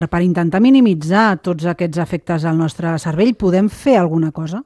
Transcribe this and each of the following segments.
Per intentar minimitzar tots aquests efectes al nostre cervell, podem fer alguna cosa?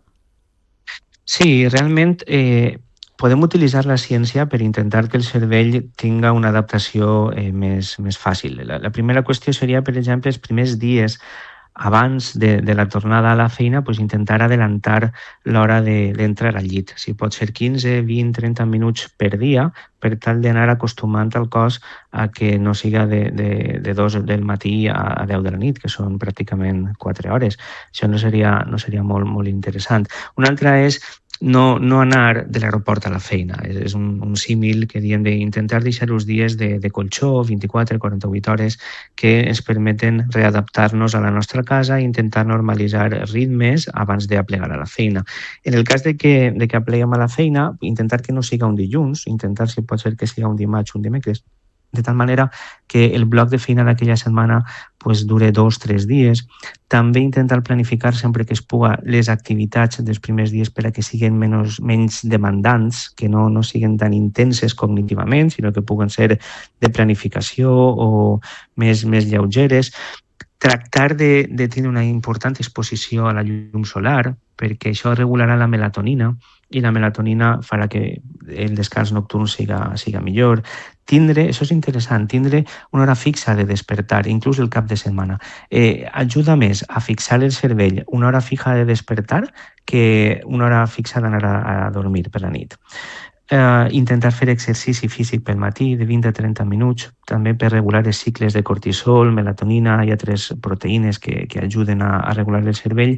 Sí, realment podem utilitzar la ciència per intentar que el cervell tinga una adaptació més fàcil. La primera qüestió seria, per exemple, els primers dies abans de la tornada a la feina, pues intentar adelantar l'hora d'entrar al llit. Si pot ser 15, 20, 30 minuts per dia, per tal d'anar acostumant el cos a que no siga de 2 del matí a 10 de la nit, que són pràcticament 4 hores. Això no seria molt interessant. Una altra és no anar de l'aeroport a la feina. És un símil que diem d'intentar deixar els dies de colxó, 24, 48 hores, que ens permeten readaptar-nos a la nostra casa i intentar normalitzar ritmes abans d'aplegar a la feina. En el cas de que apleguem a la feina, intentar que no siga un dilluns, intentar si pot ser que siga un dimarts o un dimecres, de tal manera que el bloc de feina d'aquella setmana pues, dure 2 o 3 dies. També intentar planificar sempre que es puga les activitats dels primers dies per a que siguin menys demandants, que no siguin tan intenses cognitivament, sinó que puguen ser de planificació o més lleugeres. Tractar de tenir una important exposició a la llum solar, perquè això regularà la melatonina i la melatonina farà que el descans nocturn siga millor. Això és interessant, tindre una hora fixa de despertar, inclús el cap de setmana. Ajuda més a fixar el cervell una hora fija de despertar que una hora fixa d'anar a dormir per la nit. Intentar fer exercici físic pel matí de 20 a 30 minuts, també per regular els cicles de cortisol, melatonina i altres proteïnes que ajuden a regular el cervell.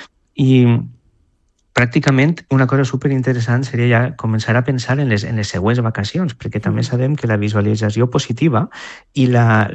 I pràcticament una cosa superinteressant seria ja començar a pensar en les següents vacacions, perquè també sabem que la visualització positiva i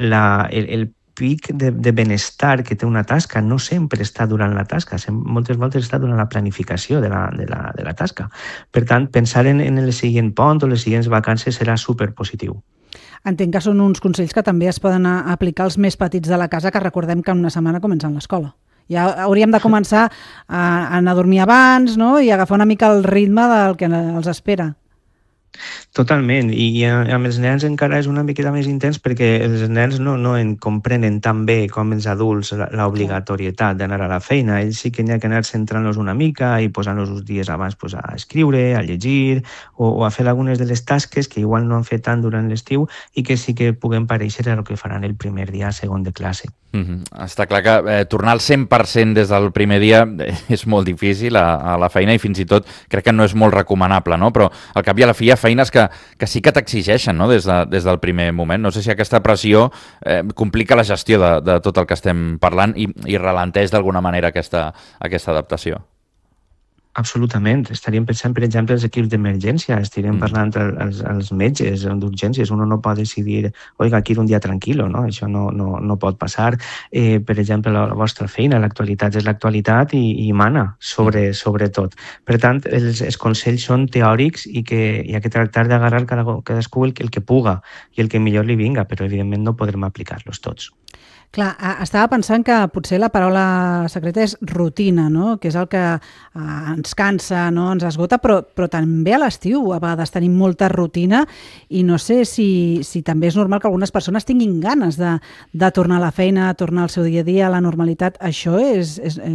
el pic de benestar que té una tasca no sempre està durant la tasca, moltes voltes està durant la planificació de la tasca. Per tant, pensar en el següent pont o les següents vacances serà superpositiu. Entenc que són uns consells que també es poden aplicar als més petits de la casa, que recordem que en una setmana comencen l'escola. Ja hauríem de començar a anar a dormir abans, no? I agafar una mica el ritme del que els espera. Totalment, i amb els nens encara és una miqueta més intens perquè els nens no en comprenen tan bé com els adults l'obligatorietat d'anar a la feina. Ells sí que n'hi ha que anar centrant-los una mica i posant-los uns dies abans pues, a escriure, a llegir o a fer algunes de les tasques que igual no han fet tant durant l'estiu i que sí que puguen parèixer a el que faran el primer dia segon de classe. Està clar que tornar al 100% des del primer dia és molt difícil a la feina i fins i tot crec que no és molt recomanable, no? Però al cap i a la fi hi ha feines que sí que t'exigeixen, no? Des del primer moment. No sé si aquesta pressió complica la gestió de tot el que estem parlant i ralenteix d'alguna manera aquesta adaptació. Absolutament. Estaríem pensant, per exemple, els equips d'emergència, estaríem parlant als metges d'urgències. Uno no pot decidir, oiga, quiero un dia tranquil·lo, no? Això no pot passar. Per exemple, la vostra feina, l'actualitat és l'actualitat i mana sobre tot. Per tant, els consells són teòrics i que hi ha que tractar d'agarrar cadascú el que puga i el que millor li vinga, però evidentment no podrem aplicar-los tots. Clar, estava pensant que potser la paraula secreta és rutina, no? Que és el que ens cansa, no? Ens esgota, però també a l'estiu a vegades tenim molta rutina i no sé si també és normal que algunes persones tinguin ganes de tornar a la feina, a tornar al seu dia a dia, a la normalitat. Això és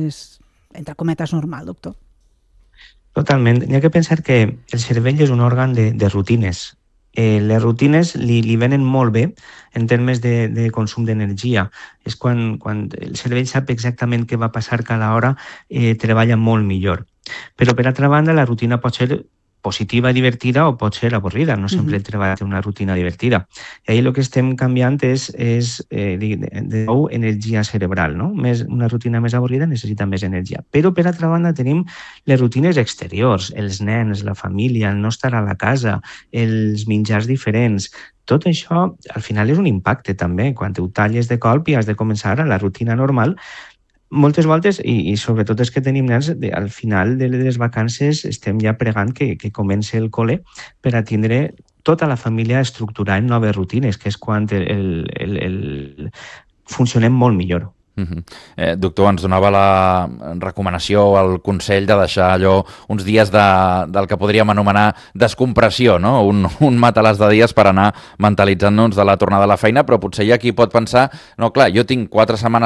entre cometes, normal, doctor? Totalment. N'hi ha que pensar que el cervell és un òrgan de rutines. Les rutines li venen molt bé en termes de consum d'energia. És quan el cervell sap exactament què va passar cada hora, treballa molt millor. Però, per altra banda, la rutina pot ser positiva i divertida o pot ser avorrida. No sempre el treball té una rutina divertida. I ahir el que estem canviant és de nou energia cerebral. No? Una rutina més avorrida necessita més energia. Però, per altra banda, tenim les rutines exteriors, els nens, la família, el no estar a la casa, els menjars diferents. Tot això, al final, és un impacte també. Quan ho talles de colp i has de començar a la rutina normal, moltes voltes, i sobretot és que tenim nens, al final de les vacances estem ja pregant que comenci el col·le per a tindre tota la família estructurada en noves rutines, que és quan funcionem molt millor. Doctor, ens donava la recomanació, el consell de deixar allò uns dies del que podríem anomenar descompressió, no? Un matalàs de dies per anar mentalitzant-nos de la tornada a la feina, però potser hi ha qui pot pensar, no, clar, jo tinc 4 setmanes